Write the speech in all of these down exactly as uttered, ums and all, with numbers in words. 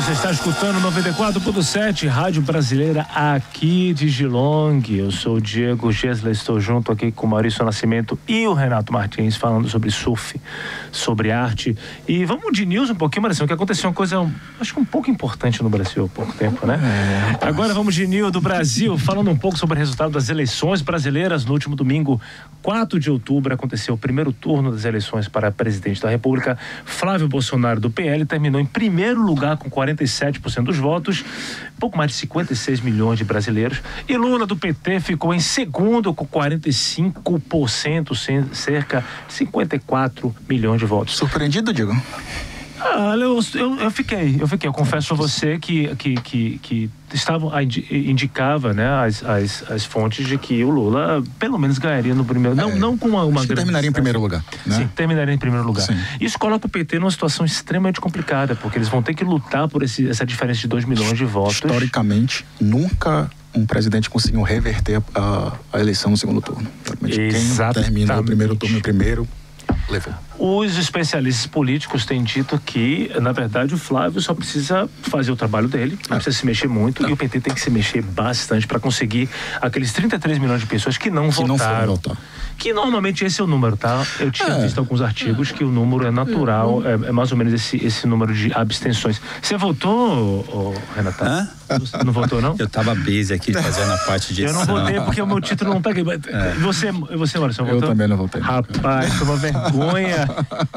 Você está escutando noventa e quatro ponto sete, Rádio Brasileira, aqui de Geelong. Eu sou o Diego Gesler, estou junto aqui com o Maurício Nascimento e o Renato Martins, falando sobre surf, sobre arte. E vamos de news um pouquinho, Maurício, que aconteceu uma coisa, acho que um pouco importante no Brasil há pouco tempo, né? É, Agora vamos de news do Brasil, falando um pouco sobre o resultado das eleições brasileiras. No último domingo, quatro de outubro, aconteceu o primeiro turno das eleições para presidente da República. Flávio Bolsonaro, do P L, terminou em primeiro lugar com quarenta e sete por cento dos votos, pouco mais de cinquenta e seis milhões de brasileiros. E Lula, do P T, ficou em segundo com quarenta e cinco por cento, cerca de cinquenta e quatro milhões de votos. Surpreendido, Diego? Ah, eu, eu, eu fiquei, eu fiquei. Eu confesso a você que, que, que, que estavam, indicava, né, as, as, as fontes de que o Lula pelo menos ganharia no primeiro, não, é, não com uma, uma grande... terminaria em primeiro lugar, né? Sim, terminaria em primeiro lugar. Sim. Isso coloca o P T numa situação extremamente complicada, porque eles vão ter que lutar por esse, essa diferença de dois milhões de votos. Historicamente, nunca um presidente conseguiu reverter a, a eleição no segundo turno. Exatamente. Quem terminou o primeiro turno primeiro, levou. Os especialistas políticos têm dito que, na verdade, o Flávio só precisa fazer o trabalho dele, não é. precisa se mexer muito, não. E o P T tem que se mexer bastante para conseguir aqueles trinta e três milhões de pessoas que não que votaram. Não foram votar. Que normalmente esse é o número, tá? Eu tinha é. visto alguns artigos que o número é natural, é, é mais ou menos esse, esse número de abstenções. Você votou, oh, Renata? Hã? Você não votou, não? Eu tava busy aqui fazendo a parte de... Eu não votei porque o meu título não tá aqui. É. Você, você, Maurício, votou? Eu também não votei. Rapaz, foi uma vergonha.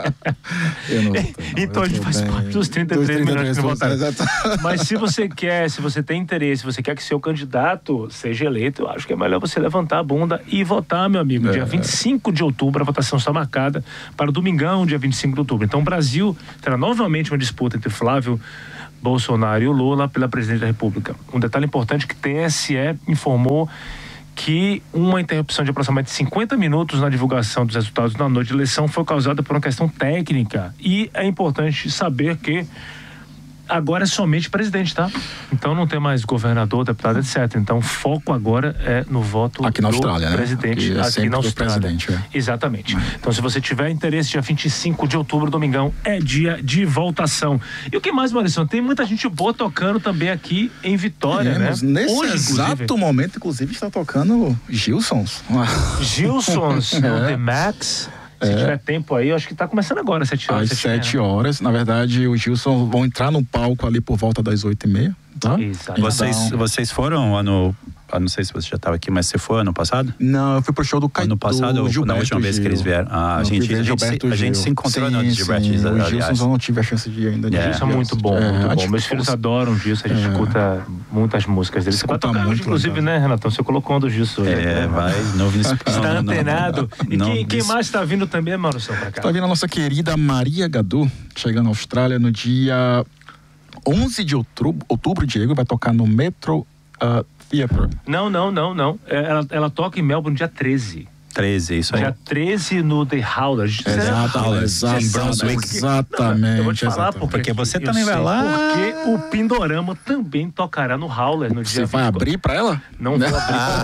Eu não votei. Não. Então a gente faz bem. parte dos trinta e três milhões que votaram. Exatamente. Mas se você quer, se você tem interesse, se você quer que seu candidato seja eleito, eu acho que é melhor você levantar a bunda e votar, meu amigo. É. Dia vinte e cinco de outubro, a votação está marcada para domingão, dia vinte e cinco de outubro. Então o Brasil terá novamente uma disputa entre Flávio Bolsonaro e o Lula pela presidência da República. Um detalhe importante que o T S E informou que uma interrupção de aproximadamente cinquenta minutos na divulgação dos resultados na noite de eleição foi causada por uma questão técnica. E é importante saber que agora é somente presidente, tá? Então não tem mais governador, deputado, etcétera. Então o foco agora é no voto aqui na do Austrália, presidente, né? Aqui, é aqui na Austrália. Presidente, é. Exatamente. É. Então se você tiver interesse, dia vinte e cinco de outubro, domingão, é dia de votação. E o que mais, Maurício? Tem muita gente boa tocando também aqui em Vitória, Temos, né? Nesse Hoje, exato inclusive, momento, inclusive, está tocando Gilsons. Gilsons no é. The Max. Se É. tiver tempo aí, eu acho que está começando agora, às sete horas. Às sete horas. Na verdade, os Gilson vão entrar no palco ali por volta das oito e meia, tá? Exato. Vocês, Então... vocês foram ano... Eu não sei se você já estava aqui, mas você foi ano passado? Não, eu fui pro show do Caetano. Ano passado ou na última vez Gil. que eles vieram? Ah, a, gente, a, gente, se, a gente se encontrou sim, no Gilberto Gil, aliás. Os Gilson eu não tive a chance de ir ainda. É. Gilson é muito bom, é, muito bom. gente, Meus filhos adoram Gilson, a gente é. escuta muitas músicas dele. Você vai tocar hoje, inclusive, legal. né, Renatão? Você colocou um do Gilson. É, né? vai, novo nesse Está antenado. E não, quem, quem mais está vindo também, Maurício, pra cá? Está vindo a nossa querida Maria Gadu, chegando na Austrália no dia onze de outubro, outubro Diego, vai tocar no Metro uh, Theatre. Não, não, não, não. Ela, ela toca em Melbourne dia treze. treze, isso aí. Dia treze no The Howler. Exatamente. Exatamente. Exatamente. Não, eu vou te falar porque, porque você também vai lá. Porque o Pindorama também tocará no Howler no dia Você vai abrir pra ela? Não vou abrir pra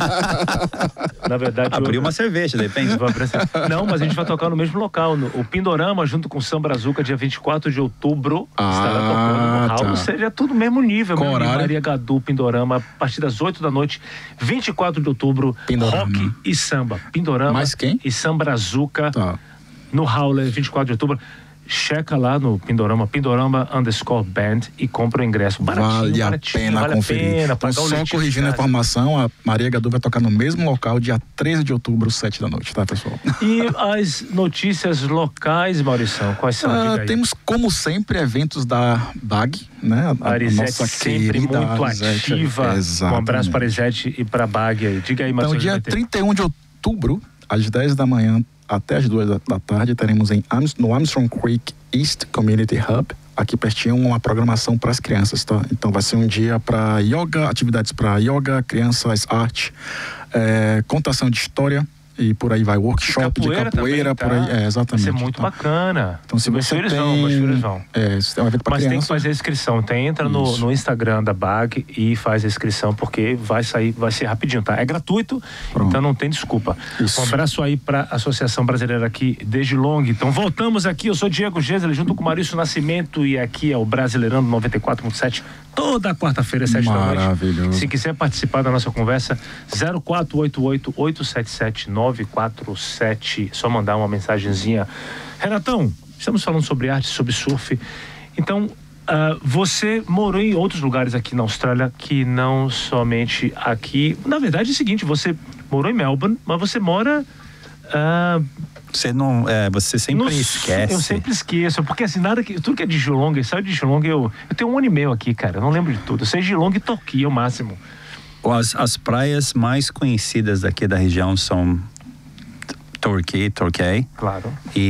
ela. Na verdade... Abriu eu... uma cerveja, depende. Não, mas a gente vai tocar no mesmo local. No, o Pindorama, junto com o Samba Brazuca, dia vinte e quatro de outubro, ah, estará tocando no Howler. Tá. Ou seja, é tudo mesmo nível. Qual horário? Maria Gadu, Pindorama, a partir das oito da noite, vinte e quatro de outubro, Pindorama. rock e samba. Pindorama mais quem? e Samba Brazuca, tá. no Howler, vinte e quatro de outubro. Checa lá no Pindorama, Pindorama underscore band e compra o ingresso. Baratinho, vale a baratinho, pena vale conferir. A pena, então, só corrigindo a informação, a Maria Gadu vai tocar no mesmo local dia treze de outubro, sete da noite, tá, pessoal? E as notícias locais, Maurição, quais são? Ah, temos, como sempre, eventos da B A G, né? A Arizete nossa sempre muito Arizete, ativa. Exatamente. Um abraço para a Arizete e para a B A G aí. Diga aí, Maurição. Então, dia trinta e um de outubro, às dez da manhã até as duas da tarde, teremos em, no Armstrong Creek East Community Hub, aqui pertinho, uma programação para as crianças, tá? Então vai ser um dia para yoga, atividades para yoga, crianças, arte, é, contação de história, e por aí vai, workshop capoeira de capoeira, também, por tá? aí, é, exatamente. Vai ser muito então, bacana. Então se meus você filhos tem... vão, meus filhos vão. É, é um evento para Mas criança. tem que fazer a inscrição, tem, entra no, no Instagram da B A G e faz a inscrição, porque vai sair, vai ser rapidinho, tá? É gratuito, Pronto. Então não tem desculpa. Isso. Um abraço aí para a Associação Brasileira aqui de Geelong. Então voltamos aqui, eu sou Diego Gesler, junto com o Maurício Nascimento, e aqui é o Brasileirando noventa e quatro ponto sete, toda quarta-feira, sete da noite. Maravilhoso. Se quiser participar da nossa conversa, zero quatro oito oito, oito sete sete, nove quatro sete, só mandar uma mensagenzinha. Renatão, estamos falando sobre arte, sobre surf. Então, uh, você morou em outros lugares aqui na Austrália, que não somente aqui. Na verdade é o seguinte, você morou em Melbourne, mas você mora... Uh, Você não, é, você sempre no, esquece. Eu sempre esqueço, porque assim, nada que, tudo que é de Geelong, sabe de Geelong, eu, eu tenho um ano e meio aqui, cara, eu não lembro de tudo. Eu sei Geelong e Torquay, é o máximo. As, as praias mais conhecidas daqui da região são Torquay, Torquay. Claro.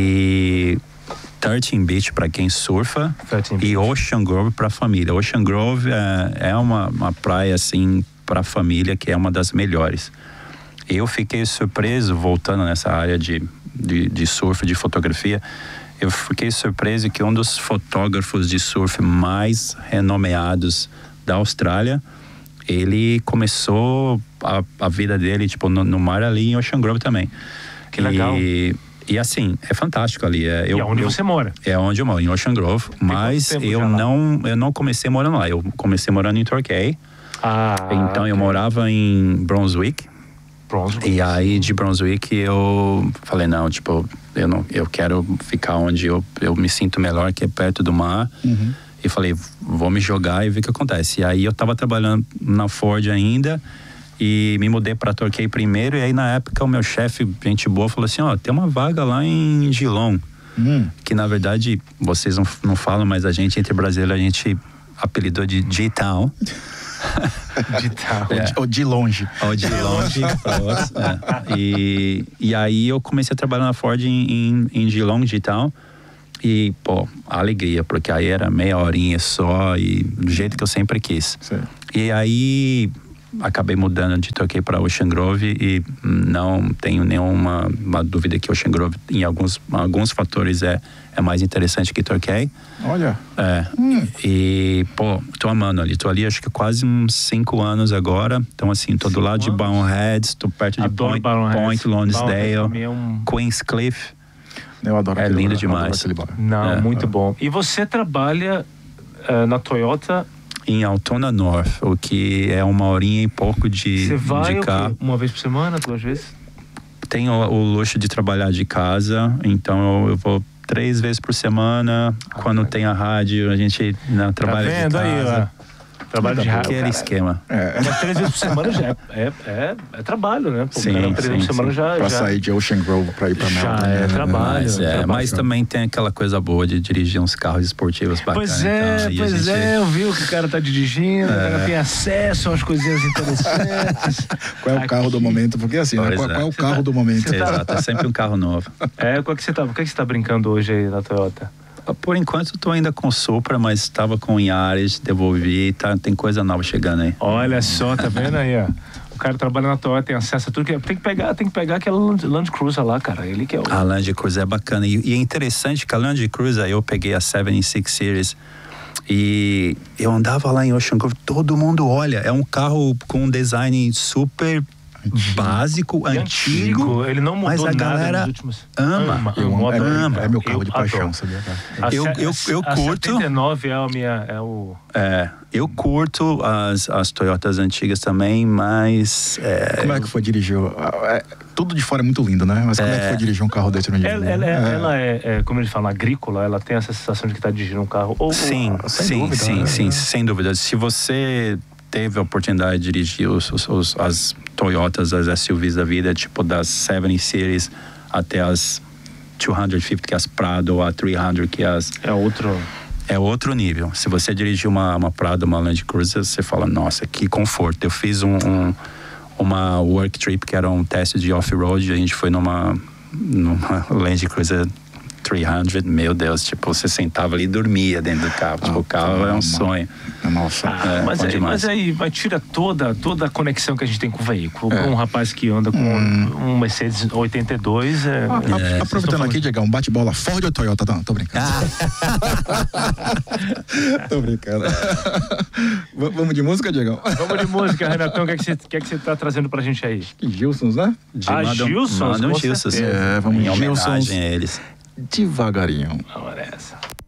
E thirteen Beach para quem surfa. E Ocean Grove para família. Ocean Grove é, é uma, uma praia assim para família que é uma das melhores. Eu fiquei surpreso, voltando nessa área de, de, de surf, de fotografia, eu fiquei surpreso que um dos fotógrafos de surf mais renomeados da Austrália, ele começou a, a vida dele tipo no, no mar ali em Ocean Grove também. Que legal. E, e assim, é fantástico ali. É, eu, e é onde eu, você mora? É onde eu moro, em Ocean Grove. Tem mas eu não, eu não comecei morando lá. Eu comecei morando em Torquay. Ah, então okay. eu morava em Brunswick. Brunswick. E aí de Brunswick eu falei, não, tipo, eu, não, eu quero ficar onde eu, eu me sinto melhor, que é perto do mar. Uhum. E falei, vou me jogar e ver o que acontece. E aí eu tava trabalhando na Ford ainda e me mudei para Torquay primeiro. E aí na época o meu chefe, gente boa, falou assim, ó, oh, tem uma vaga lá em Geelong. Uhum. Que na verdade, vocês não, não falam, mas a gente entre brasileiros, a gente apelidou de G-Town. De tal. É. Ou de longe. Ou de longe. é. e, e aí eu comecei a trabalhar na Ford em, em, em Geelong, de tal. E, pô, alegria, porque aí era meia horinha só e do jeito que eu sempre quis. Sim. E aí acabei mudando de Torquay para Ocean Grove e não tenho nenhuma uma dúvida que Ocean Grove, em alguns, alguns fatores, é, é mais interessante que Torquay. Olha. É. Hum. E, pô, tô amando ali. Tô ali acho que quase uns cinco anos agora. Então, assim, tô do lado anos. de Bownheads, tô perto de Adoro Point, Point Lonsdale, é um... Queenscliff. Eu adoro É lindo bar, demais. Não, é. muito bom. E você trabalha uh, na Toyota... Em Altona North, o que é uma horinha e pouco de, Você vai de carro. uma vez por semana, duas vezes? Tenho o, o luxo de trabalhar de casa, então eu, eu vou três vezes por semana. Ah, quando é. tem a rádio, a gente né, trabalha tá vendo de casa. Aí, ó. Trabalho de rádio. Aquele esquema. É. Mas três vezes por semana já é, é, é, é trabalho, né? Pô, sim, cara, três sim, vezes por semana sim. já... Pra já... sair de Ocean Grove pra ir pra Melbourne. Já é trabalho. Mas, é, trabalho. mas também tem aquela coisa boa de dirigir uns carros esportivos bacanas. Pois é, então, pois gente... é. Eu vi o que o cara tá dirigindo, é. o cara tem acesso a umas coisinhas interessantes. Qual é o Aqui. carro do momento? Porque assim, né? qual, qual é o carro tá, do momento? Tá... Exato, é sempre um carro novo. É, qual que você tá, por que você tá brincando hoje aí na Toyota? Por enquanto eu tô ainda com Supra, mas estava com Yaris, devolvi, tá, tem coisa nova chegando aí. Olha só, tá vendo aí, ó. O cara trabalha na Toyota, tem acesso a tudo que tem que pegar, tem que pegar aquela Land Cruiser lá, cara. Ele que é o... A Land Cruiser é bacana e, e é interessante que a Land Cruiser, eu peguei a setenta e seis Series e eu andava lá em Ocean Grove, todo mundo olha, é um carro com um design super básico, e antigo, antigo, ele não mudou mas a nada galera nos últimos... ama, ama, eu amo, ama. É, é meu carro eu de paixão, adoro. sabia? Eu, eu, eu a curto. setenta e nove é a minha, é o... É, eu curto as, as Toyotas antigas também, mas... É, como é que foi dirigir? É, tudo de fora é muito lindo, né? Mas como é, é que foi dirigir um carro desse no dia? Ela, ela, é, ela é, é, como eles falam, agrícola, ela tem essa sensação de que está dirigindo um carro. Ou, sim, ou, sim, dúvida, sim, né? sim, sem dúvida. Se você teve a oportunidade de dirigir os, os, os, as Toyotas, as S U Vs da vida, tipo das setenta Series até as duzentos e cinquenta, que é as Prado, ou a trezentos, que é as... É outro... É outro nível. Se você dirigir uma, uma Prado, uma Land Cruiser, você fala, nossa, que conforto. Eu fiz um, um, uma work trip, que era um teste de off-road, a gente foi numa, numa Land Cruiser trezentos, meu Deus, tipo, você sentava ali e dormia dentro do carro. Tipo, ah, o carro é um sonho. Nossa. Ah, é, mas, aí, mas aí vai tira toda, toda a conexão que a gente tem com o veículo. É. Um rapaz que anda com hum. um Mercedes oitenta e dois. É, ah, é, aproveitando aqui, Diego, um bate-bola Ford ou Toyota? Não, tô brincando. Tô brincando. Vamos de música, Diego? Vamos de música, Renatão. O que é que você que é que você tá trazendo pra gente aí? Gilsons, né? De ah, Gilsons? Manda um Gilsons. É, vamos em homenagem a eles. Devagarinho. Vamos nessa.